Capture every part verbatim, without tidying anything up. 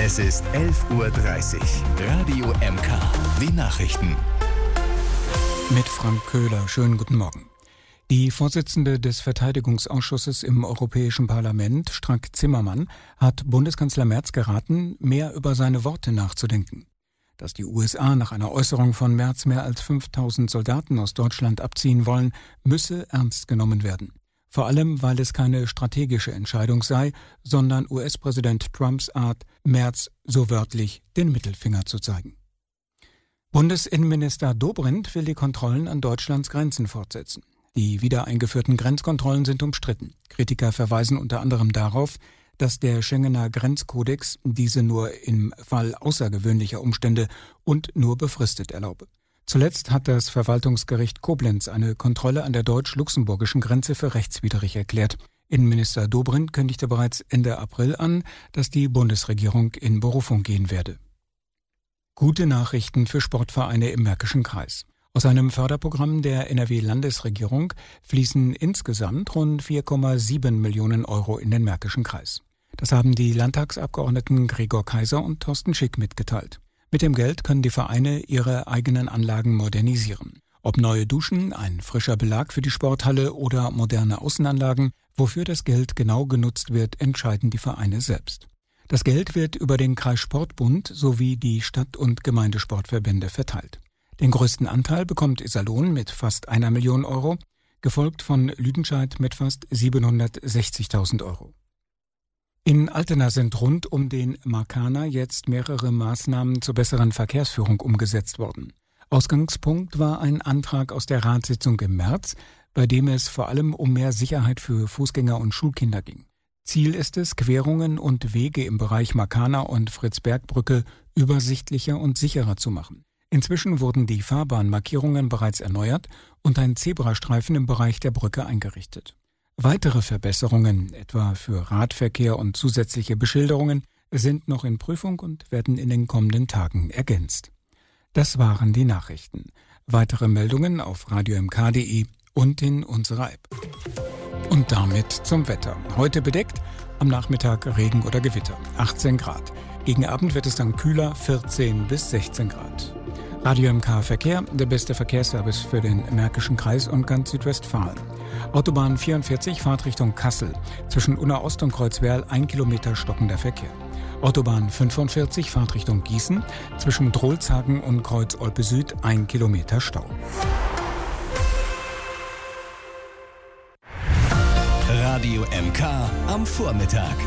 Es ist elf Uhr dreißig. Radio M K. Die Nachrichten. Mit Frank Köhler. Schönen guten Morgen. Die Vorsitzende des Verteidigungsausschusses im Europäischen Parlament, Strack-Zimmermann, hat Bundeskanzler Merz geraten, mehr über seine Worte nachzudenken. Dass die U S A nach einer Äußerung von Merz mehr als fünftausend Soldaten aus Deutschland abziehen wollen, müsse ernst genommen werden. Vor allem, weil es keine strategische Entscheidung sei, sondern U S-Präsident Trumps Art, Merz so wörtlich den Mittelfinger zu zeigen. Bundesinnenminister Dobrindt will die Kontrollen an Deutschlands Grenzen fortsetzen. Die wieder eingeführten Grenzkontrollen sind umstritten. Kritiker verweisen unter anderem darauf, dass der Schengener Grenzkodex diese nur im Fall außergewöhnlicher Umstände und nur befristet erlaube. Zuletzt hat das Verwaltungsgericht Koblenz eine Kontrolle an der deutsch-luxemburgischen Grenze für rechtswidrig erklärt. Innenminister Dobrindt kündigte bereits Ende April an, dass die Bundesregierung in Berufung gehen werde. Gute Nachrichten für Sportvereine im Märkischen Kreis. Aus einem Förderprogramm der N R W-Landesregierung fließen insgesamt rund vier Komma sieben Millionen Euro in den Märkischen Kreis. Das haben die Landtagsabgeordneten Gregor Kaiser und Thorsten Schick mitgeteilt. Mit dem Geld können die Vereine ihre eigenen Anlagen modernisieren. Ob neue Duschen, ein frischer Belag für die Sporthalle oder moderne Außenanlagen, wofür das Geld genau genutzt wird, entscheiden die Vereine selbst. Das Geld wird über den Kreissportbund sowie die Stadt- und Gemeindesportverbände verteilt. Den größten Anteil bekommt Iserlohn mit fast einer Million Euro, gefolgt von Lüdenscheid mit fast siebenhundertsechzigtausend Euro. In Altena sind rund um den Markaner jetzt mehrere Maßnahmen zur besseren Verkehrsführung umgesetzt worden. Ausgangspunkt war ein Antrag aus der Ratssitzung im März, bei dem es vor allem um mehr Sicherheit für Fußgänger und Schulkinder ging. Ziel ist es, Querungen und Wege im Bereich Markaner und Fritz-Berg-Brücke übersichtlicher und sicherer zu machen. Inzwischen wurden die Fahrbahnmarkierungen bereits erneuert und ein Zebrastreifen im Bereich der Brücke eingerichtet. Weitere Verbesserungen, etwa für Radverkehr und zusätzliche Beschilderungen, sind noch in Prüfung und werden in den kommenden Tagen ergänzt. Das waren die Nachrichten. Weitere Meldungen auf radio m k punkt d e und in unserer App. Und damit zum Wetter. Heute bedeckt, am Nachmittag Regen oder Gewitter, achtzehn Grad. Gegen Abend wird es dann kühler, vierzehn bis sechzehn Grad. Radio M K Verkehr, der beste Verkehrsservice für den Märkischen Kreis und ganz Südwestfalen. Autobahn vierundvierzig, Fahrtrichtung Kassel. Zwischen Unna Ost und Kreuzwerl ein Kilometer stockender Verkehr. Autobahn fünfundvierzig, Fahrtrichtung Gießen. Zwischen Drolshagen und Kreuz Olpe Süd ein Kilometer Stau. Radio M K am Vormittag.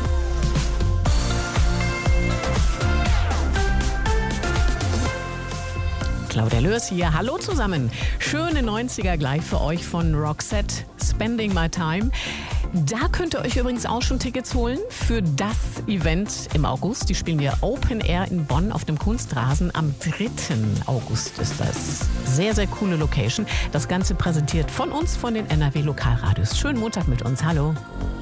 Claudia Lörs hier. Hallo zusammen. Schöne neunziger gleich für euch von Roxette, Spending My Time. Da könnt ihr euch übrigens auch schon Tickets holen für das Event im August. Die spielen wir Open Air in Bonn auf dem Kunstrasen. Am dritten August ist das. Sehr, sehr coole Location. Das Ganze präsentiert von uns, von den N R W-Lokalradios. Schönen Montag mit uns. Hallo.